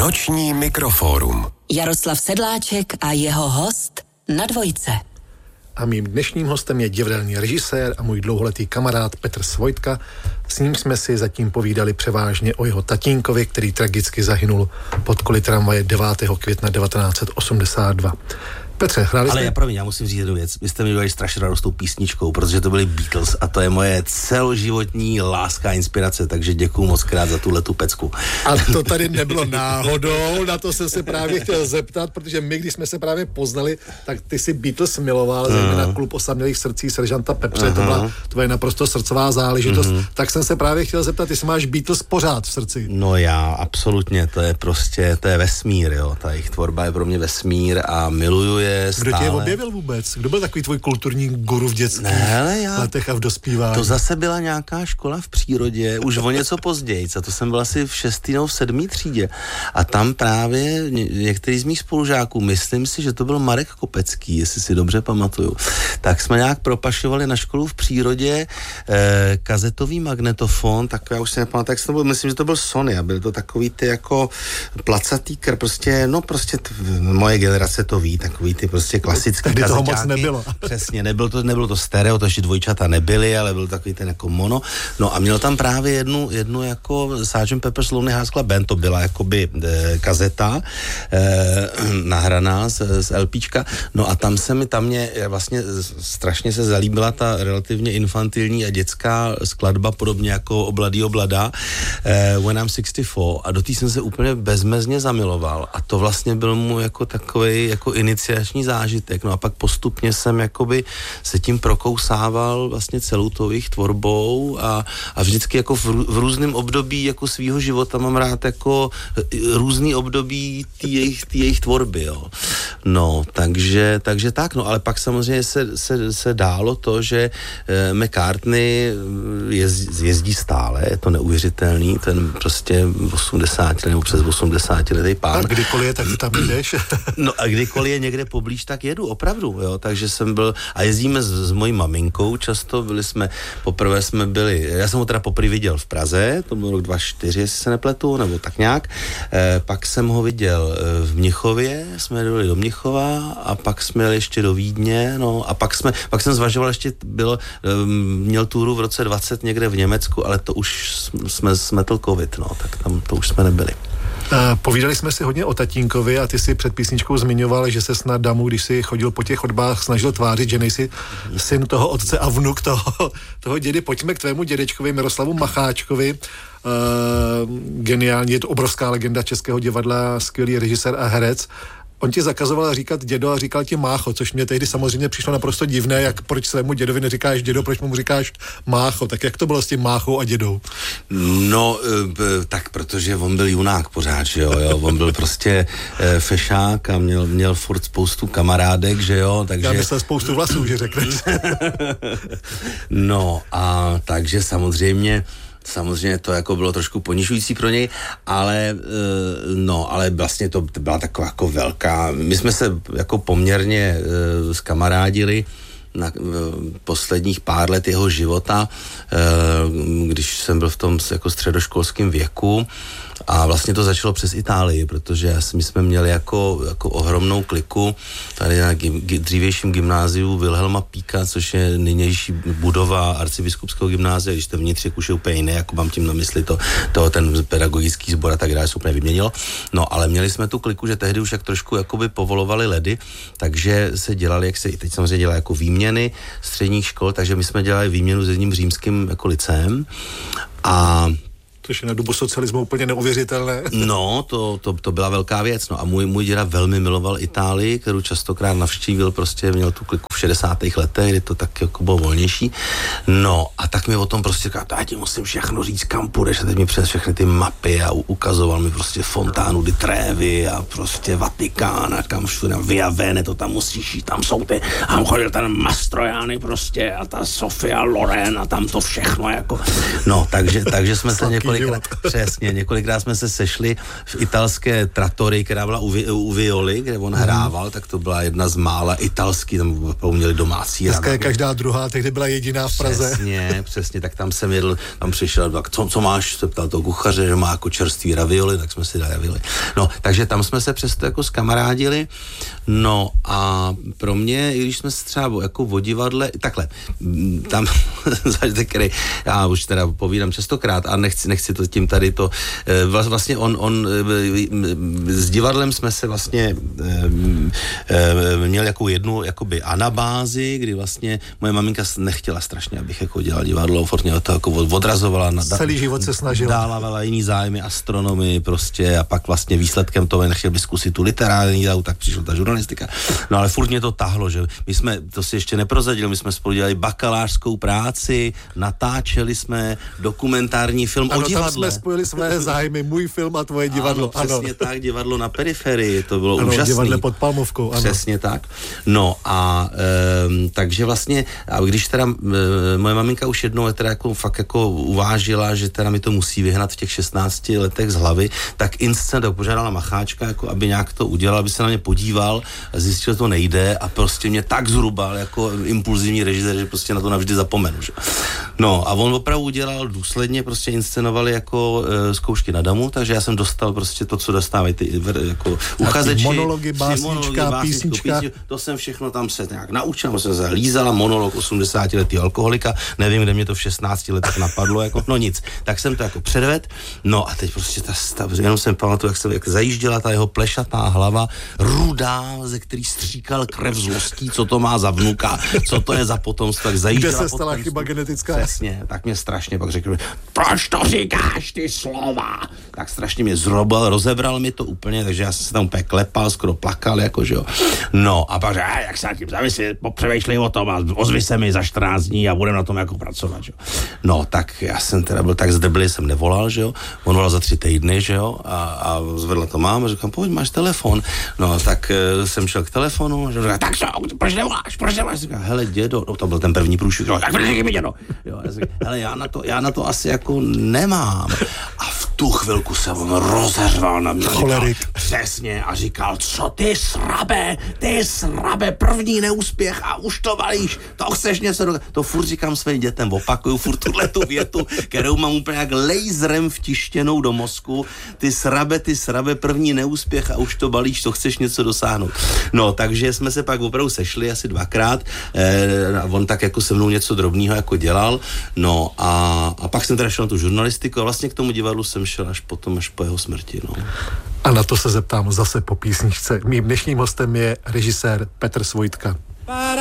Noční mikrofórum. Jaroslav Sedláček a jeho host na Dvojce. A mým dnešním hostem je divadelní režisér a můj dlouholetý kamarád Petr Svojtka. S ním jsme si zatím povídali převážně o jeho tatínkovi, který tragicky zahynul pod koly tramvaje 9. května 1982. Petře, hráli Ale jste... já musím říct jednu věc. Vy jste mi dali strašně radost tou písničkou, protože to byli Beatles a to je moje celoživotní láska a inspirace, takže děkuju moc krát za tuhletu pecku. A to tady nebylo náhodou, na to jsem se právě chtěl zeptat, protože my, když jsme se právě poznali, tak ty si Beatles miloval, zejména Klub osamělých srdcí seržanta Pepře, to je naprosto srdcová záležitost, tak jsem se právě chtěl zeptat, jestli máš Beatles pořád v srdci. No já, absolutně, to je vesmír, jo, ta jejich tvorba je pro mě vesmír a miluju je stále. Kdo tě objevil vůbec? Kdo byl takový tvůj kulturní guru v dětských letech a v dospívání? To zase byla nějaká škola v přírodě, už o něco později, a to jsem byl asi v 6. nebo v 7. třídě. A tam právě některý z mých spolužáků, myslím si, že to byl Marek Kopecký, jestli si dobře pamatuju, tak jsme nějak propašovali na školu v přírodě kazetový magnetofon, tak já už si nepamatuju, jak to byl, myslím, že to byl Sony a byl to takový ty jako placatý moje generace to ví, takový ty prostě klasický Tehdy toho kazeťáky. moc nebylo. Přesně, nebylo to stereo, to ještě dvojčata nebyly, ale byl takový ten jako mono. No a měl tam právě jednu jako Sgt. Pepper's Lonely Hearts Club Band, to byla jakoby kazeta nahraná z LPčka. No a tam mě vlastně strašně se zalíbila ta relativně infantilní a dětská skladba, podobně jako Oblady oblada, When I'm 64, a do té jsem se úplně bezmezně zamiloval a to vlastně byl mu jako takovej jako iniciační zážitek. No a pak postupně jsem jakoby se tím prokousával vlastně celou tou jejich tvorbou a vždycky jako v různém období jako svýho života mám rád jako různý období té jejich tvorby, jo. No, takže tak, no, ale pak samozřejmě se dálo to, že McCartney jezdí stále, je to neuvěřitelný, ten prostě 80 nebo přes 80 letý pán. A kdykoliv je, tak tam jdeš? No a kdykoliv je někde poblíž, tak jedu, opravdu, jo, takže jsem byl, a jezdíme s mojí maminkou často, poprvé jsme byli, já jsem ho teda poprvé viděl v Praze, to byl rok 2004, jestli se nepletu, nebo tak nějak, pak jsem ho viděl v Mnichově, jsme jeli do Mnichova a pak jsme jeli ještě do Vídně, no a pak jsem zvažoval, ještě měl túru v roce 20 někde v Německu, ale to už jsme smetl covid, no, tak tam to už jsme nebyli. Povídali jsme si hodně o tatínkovi a ty si před písničkou zmiňoval, že se snad damu, když si chodil po těch chodbách, snažil tvářit, že nejsi syn toho otce a vnuk toho dědy. Pojďme k tvému dědečkovi Miroslavu Macháčkovi. Geniální, je to obrovská legenda českého divadla, skvělý režisér a herec. On ti zakazoval říkat dědo a říkal ti mácho, což mě tehdy samozřejmě přišlo naprosto divné, jak proč svému dědovi neříkáš dědo, proč mu říkáš mácho, tak jak to bylo s tím máchou a dědou? No, tak protože on byl junák pořád, že jo, on byl prostě fešák a měl furt spoustu kamarádek, že jo, takže... Já myslel spoustu vlasů, že řekneš. No a takže samozřejmě to jako bylo trošku ponižující pro něj, ale vlastně to byla taková jako velká, my jsme se jako poměrně zkamarádili na posledních pár let jeho života, když jsem byl v tom jako středoškolském věku, a vlastně to začalo přes Itálii, protože my jsme měli jako ohromnou kliku tady na dřívějším gymnáziu Wilhelma Píka, což je nynější budova arcibiskupského gymnázia, když ten vnitřek už je úplně jiný, jako mám tím na mysli ten pedagogický sbor a tak dále, se úplně vyměnilo. No, ale měli jsme tu kliku, že tehdy už jak trošku jakoby povolovali ledy, takže se dělali, jak se i teď samozřejmě dělá jako výměny středních škol, takže my jsme dělali výměnu s jedním římským jako lyceem a což je na dobu socialismu úplně neuvěřitelné. No, to byla velká věc. No a můj děda velmi miloval Itálii, kterou častokrát navštívil, prostě měl tu kliku v 60. letech, kdy to tak jako bylo volnější. No a tak mi o tom prostě říkal, já ti musím všechno říct, kam půjdeš, a teď mi přes všechny ty mapy a ukazoval mi prostě Fontánu di Trevi a prostě Vatikán a kam všude, Via Veneto, tam musíš jít, tam jsou ty, a tam chodil ten Mastroianni prostě a ta Sofia Loren a tam to všechno jako. No, takže jsme se Přesně, několikrát jsme se sešli v italské Trattorii, která byla u Violi, kde on hrával, tak to byla jedna z mála italský, tam měli domácí. Dneska je každá druhá, tehdy byla jediná v Praze. Přesně, tak tam jsem jedl, tam přišel, tak co máš, se ptal toho kuchaře, že má jako čerstvý ravioli, tak jsme si dali ravioli. No, takže tam jsme se přesto jako zkamarádili, no a pro mě, i když jsme se třeba jako o divadle, takhle, tam, který já už teda povídám častokrát a nechci to tím tady to, vlastně on s divadlem jsme se vlastně měl jako jednu jakoby anabázi, kdy vlastně moje maminka nechtěla strašně, abych jako dělal divadlo, furt mě to jako odrazovala. Celý život se snažila. Dávala jiný zájmy, astronomii prostě a pak vlastně výsledkem toho nechtěl by zkusit tu literární, tak přišla ta žurnalistika. No ale furt mě to tahlo, že my jsme, to si ještě neprozadili, my jsme spolu dělali bakalářskou práci, natáčeli jsme dokumentární film o divadle. Tam jsme spojili své zájmy, můj film a tvoje divadlo. Ano, přesně tak, divadlo na periferii, to bylo úžasné. Divadle pod Palmovkou, ano. Přesně tak. No a takže vlastně, a když teda moje maminka už jednou teda jako fakt jako uvážila, že teda mi to musí vyhnat v těch 16 letech z hlavy, tak instant požádala Macháčka, jako aby nějak to udělal, aby se na mě podíval a zjistil, že to nejde a prostě mě tak zhrubal jako impulzivní režisér, že prostě na to navždy zapomenu. Že? No a on opravdu udělal důsledně, prostě inscenovali jako zkoušky na damu, takže já jsem dostal prostě to, co dostávají ty jako uchazeči. Monology, básnička, písnička. To jsem všechno tam se nějak naučil, jsem se lízala monolog 80letý alkoholika, nevím, kde mě to v 16 letech napadlo, jako, no nic, tak jsem to jako předved, no a teď prostě jenom jsem pamatuju, jak zajížděla ta jeho plešatá hlava, rudá, ze který stříkal krev zlostí, co to má za vnuka, co to je za potomstvo, tak zajížděla. Kde se stala chyba genetická? Přesně, tak mě strašně pak řekl, proč to říkáš ty slova? Tak strašně mě zrobal, rozebral mi to úplně, takže já jsem se tam úplně klepal, skoro plakal, jakože jo. No a pak že, jak se na tím zamyslí, popřemýšlej o tom a ozvi se mi za 14 dní a budeme na tom jako pracovat, že jo. No tak já jsem teda byl tak zdrblý, jsem nevolal, že jo. On volal za 3 týdny, že jo, a zvedla to máma, říkám, pojď, máš telefon. No tak jsem šel k telefonu, že říkám, tak co, proč nevoláš? Říkám, hele dědo, no, to byl ten první průšvih, tak mi dědo. Jo, já říkám, hele, já na to asi jako nemám. A v tu chvilku se on rozeřval na mě. Cholerik. Přesně a říkal, co ty srabe, první neúspěch a už to valíš, to chceš něco, to furt říkám svým dětem, opakuju furt tuhletu větu, kterou mám úplně jak laserem vtištěnou do mozku, ty srabe, první neúspěch a už to balíš, to chceš něco dosáhnout. No, takže jsme se pak opravdu sešli asi 2krát, on tak jako se mnou něco drobného jako dělal, no a pak jsem teda šel na tu žurnalistiku a vlastně k tomu divadlu jsem šel až po jeho smrti, no. A na to se zeptám zase po písničce. Mým dnešním hostem je režisér Petr Svojtka.